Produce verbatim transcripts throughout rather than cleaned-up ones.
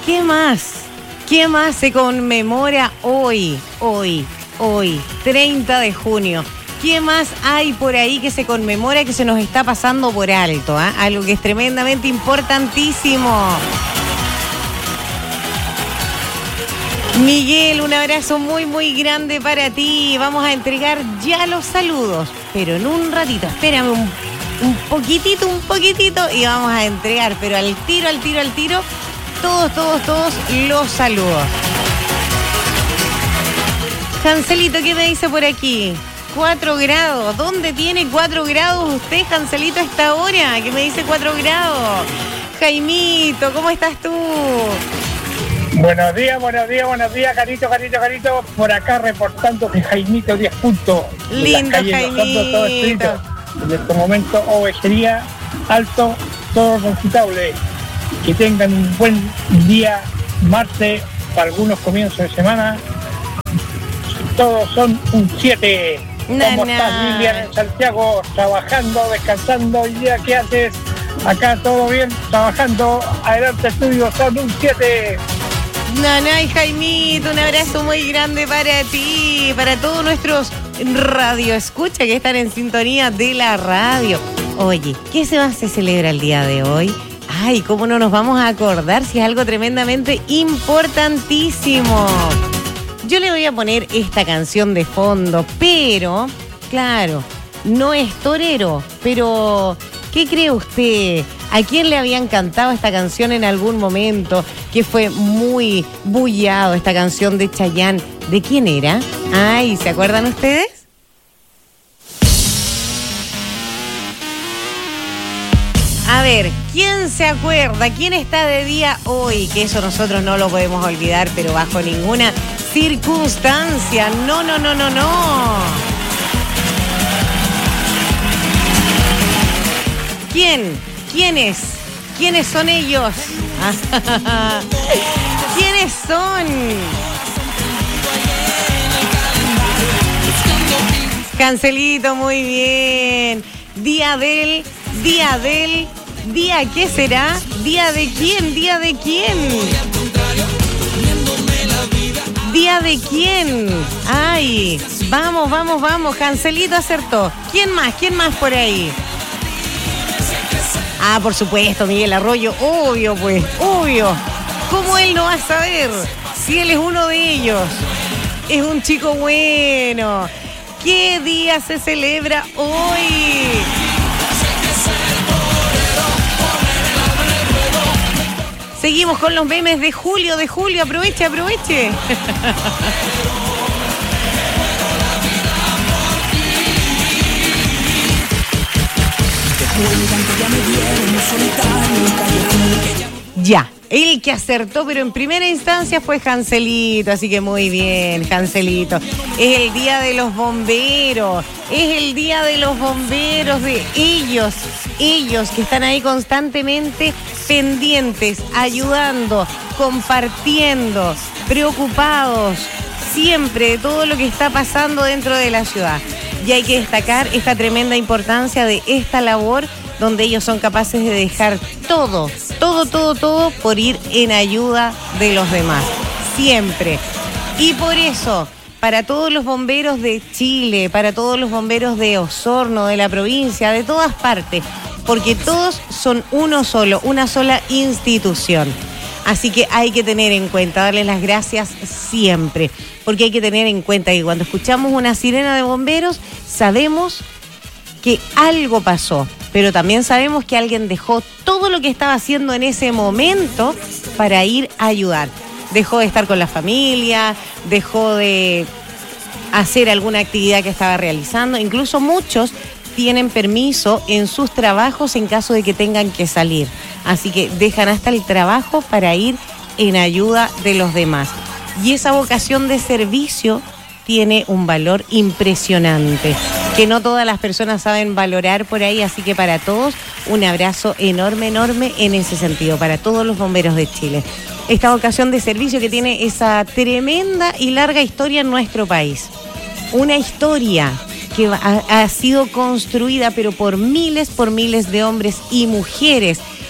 ¿qué más? ¿Qué más se conmemora hoy? Hoy, hoy, treinta de junio. ¿Qué más hay por ahí que se conmemora que se nos está pasando por alto? ¿eh? Algo que es tremendamente importantísimo. Miguel, un abrazo muy, muy grande para ti. Vamos a entregar ya los saludos, pero en un ratito. Espérame un, un poquitito, un poquitito y vamos a entregar, pero al tiro, al tiro, al tiro, todos, todos, todos los saludos. Cancelito, ¿qué me dice por aquí? Cuatro grados. ¿Dónde tiene cuatro grados usted, Cancelito, a esta hora? ¿Qué me dice cuatro grados? Jaimito, ¿cómo estás tú? Buenos días, buenos días, buenos días, Carito, Carito, Carito. Por acá reportando que Jaimito diez puntos. Lindo, Jaimito. Todo escrito. En este momento, ovejería, alto, todo conquistable. Que tengan un buen día, martes, para algunos comienzos de semana. Todos son un siete. ¿Cómo Na, estás, na. Lilian, en Santiago? Trabajando, descansando. ¿Y día qué haces? Acá todo bien, trabajando. Adelante, estudio, son un siete. Nanay, Jaimito, un abrazo muy grande para ti, para todos nuestros radio escucha que están en sintonía de la radio. Oye, ¿qué se va, se celebra el día de hoy? Ay, ¿cómo no nos vamos a acordar si es algo tremendamente importantísimo? Yo le voy a poner esta canción de fondo, pero, claro, no es torero, pero ¿qué cree usted? ¿A quién le habían cantado esta canción en algún momento? Que fue muy bullado esta canción de Chayanne. ¿De quién era? Ay, ¿se acuerdan ustedes? A ver, ¿quién se acuerda? ¿Quién está de día hoy? Que eso nosotros no lo podemos olvidar, pero bajo ninguna circunstancia. No, no, no, no, no. ¿Quién? ¿Quiénes? ¿Quiénes son ellos? ¿Quiénes son? Cancelito, muy bien. Día del, día del, día ¿qué será? ¿Día de quién? ¿Día de quién? ¿Día de quién? Ay, vamos, vamos, vamos. Cancelito acertó. ¿Quién más? ¿Quién más por ahí? Ah, por supuesto, Miguel Arroyo, obvio pues, obvio. ¿Cómo él no va a saber si él es uno de ellos? Es un chico bueno. ¿Qué día se celebra hoy? Seguimos con los memes de julio, de julio, aproveche, aproveche. Ya, el que acertó, pero en primera instancia fue Cancelito, así que muy bien, Cancelito. Es el día de los bomberos, es el día de los bomberos, de ellos, ellos que están ahí constantemente pendientes, ayudando, compartiendo, preocupados, siempre de todo lo que está pasando dentro de la ciudad. Y hay que destacar esta tremenda importancia de esta labor donde ellos son capaces de dejar todo, todo, todo, todo por ir en ayuda de los demás. Siempre. Y por eso, para todos los bomberos de Chile, para todos los bomberos de Osorno, de la provincia, de todas partes, porque todos son uno solo, una sola institución. Así que hay que tener en cuenta, darles las gracias siempre, porque hay que tener en cuenta que cuando escuchamos una sirena de bomberos, sabemos que algo pasó, pero también sabemos que alguien dejó todo lo que estaba haciendo en ese momento para ir a ayudar. Dejó de estar con la familia, dejó de hacer alguna actividad que estaba realizando, incluso muchos tienen permiso en sus trabajos en caso de que tengan que salir. Así que dejan hasta el trabajo para ir en ayuda de los demás. Y esa vocación de servicio tiene un valor impresionante, que no todas las personas saben valorar por ahí. Así que para todos, un abrazo enorme, enorme en ese sentido, para todos los bomberos de Chile. Esta vocación de servicio que tiene esa tremenda y larga historia en nuestro país. Una historia que ha, ha sido construida, pero por miles, por miles de hombres y mujeres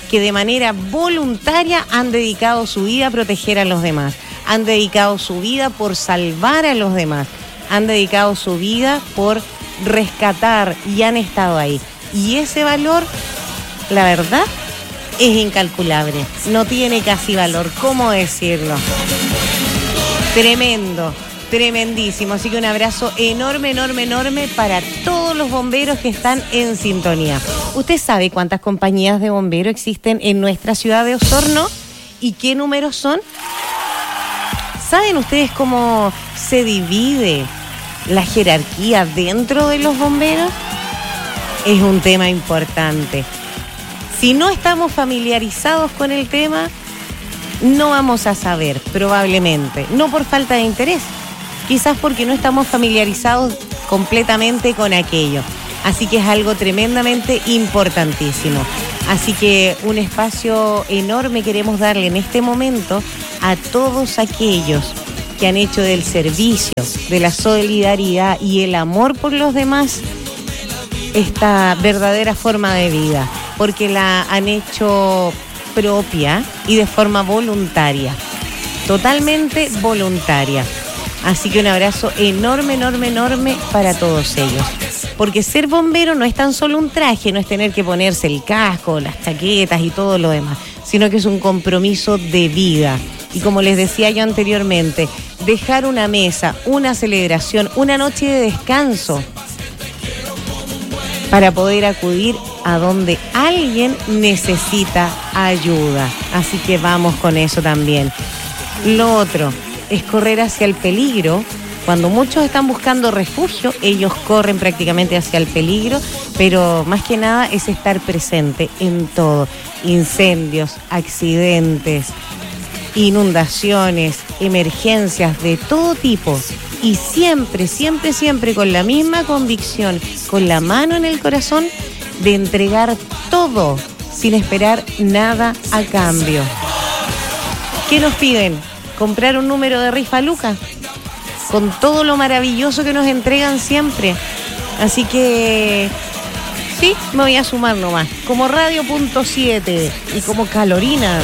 que de manera voluntaria han dedicado su vida a proteger a los demás, han dedicado su vida por salvar a los demás, han dedicado su vida por rescatar y han estado ahí. Y ese valor, la verdad, es incalculable, no tiene casi valor, ¿cómo decirlo? Tremendo, tremendísimo, así que un abrazo enorme, enorme, enorme para todos los bomberos que están en sintonía. ¿Usted sabe cuántas compañías de bomberos existen en nuestra ciudad de Osorno y qué números son? ¿Saben ustedes cómo se divide la jerarquía dentro de los bomberos? Es un tema importante. Si no estamos familiarizados con el tema, no vamos a saber, probablemente. No por falta de interés, quizás porque no estamos familiarizados completamente con aquello. Así que es algo tremendamente importantísimo. Así que un espacio enorme queremos darle en este momento a todos aquellos que han hecho del servicio, de la solidaridad y el amor por los demás esta verdadera forma de vida, porque la han hecho propia y de forma voluntaria, totalmente voluntaria. Así que un abrazo enorme, enorme, enorme para todos ellos. Porque ser bombero no es tan solo un traje, no es tener que ponerse el casco, las chaquetas y todo lo demás, sino que es un compromiso de vida. Y como les decía yo anteriormente, dejar una mesa, una celebración, una noche de descanso para poder acudir a donde alguien necesita ayuda. Así que vamos con eso también. Lo otro es correr hacia el peligro. Cuando muchos están buscando refugio, ellos corren prácticamente hacia el peligro, pero más que nada es estar presente en todo. Incendios, accidentes, inundaciones, emergencias de todo tipo. Y siempre, siempre, siempre con la misma convicción, con la mano en el corazón, de entregar todo sin esperar nada a cambio. ¿Qué nos piden? ¿Comprar un número de rifa Luca? Con todo lo maravilloso que nos entregan siempre. Así que sí, me voy a sumar nomás. Como Radio Punto siete y como Calorina.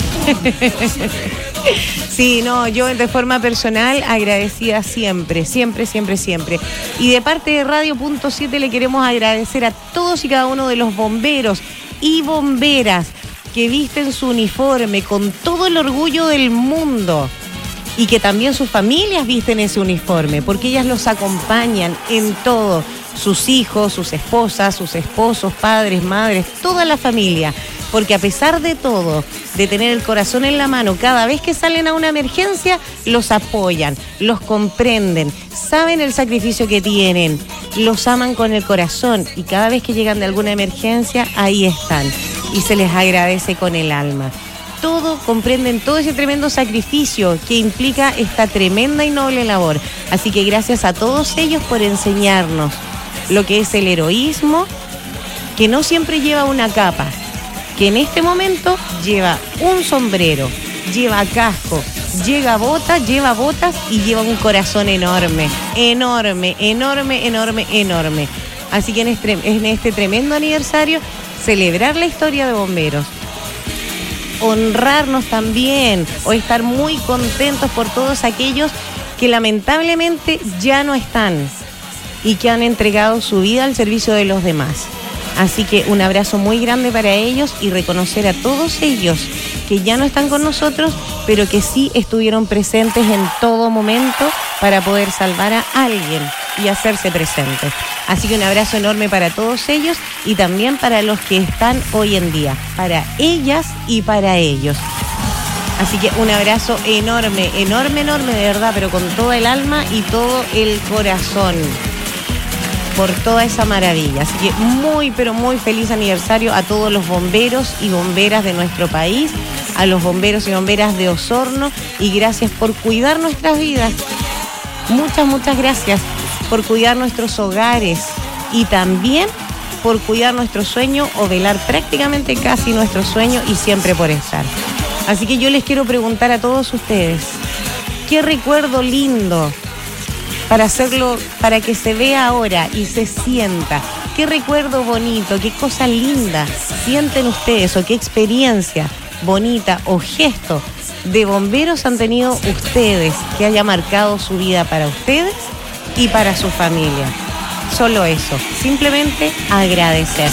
Sí, no, yo de forma personal agradecida siempre, siempre, siempre, siempre. Y de parte de Radio Punto siete le queremos agradecer a todos y cada uno de los bomberos y bomberas que visten su uniforme con todo el orgullo del mundo y que también sus familias visten ese uniforme, porque ellas los acompañan en todo, sus hijos, sus esposas, sus esposos, padres, madres, toda la familia. Porque a pesar de todo, de tener el corazón en la mano, cada vez que salen a una emergencia, los apoyan, los comprenden, saben el sacrificio que tienen, los aman con el corazón y cada vez que llegan de alguna emergencia, ahí están y se les agradece con el alma. Todo, comprenden todo ese tremendo sacrificio que implica esta tremenda y noble labor. Así que gracias a todos ellos por enseñarnos lo que es el heroísmo, que no siempre lleva una capa, que en este momento lleva un sombrero, lleva casco, lleva botas, lleva botas y lleva un corazón enorme, enorme, enorme, enorme, enorme. Así que en este, en este tremendo aniversario, celebrar la historia de bomberos, honrarnos también, o estar muy contentos por todos aquellos que lamentablemente ya no están y que han entregado su vida al servicio de los demás. Así que un abrazo muy grande para ellos y reconocer a todos ellos que ya no están con nosotros, pero que sí estuvieron presentes en todo momento para poder salvar a alguien y hacerse presentes. Así que un abrazo enorme para todos ellos y también para los que están hoy en día, para ellas y para ellos. Así que un abrazo enorme, enorme, enorme, de verdad, pero con todo el alma y todo el corazón, por toda esa maravilla. Así que muy, pero muy feliz aniversario a todos los bomberos y bomberas de nuestro país, a los bomberos y bomberas de Osorno, y gracias por cuidar nuestras vidas. Muchas, muchas gracias por cuidar nuestros hogares y también por cuidar nuestro sueño o velar prácticamente casi nuestro sueño y siempre por estar. Así que yo les quiero preguntar a todos ustedes, ¿qué recuerdo lindo para hacerlo, para que se vea ahora y se sienta qué recuerdo bonito, qué cosa linda sienten ustedes o qué experiencia bonita o gesto de bomberos han tenido ustedes que haya marcado su vida para ustedes y para su familia. Solo eso, simplemente agradecer.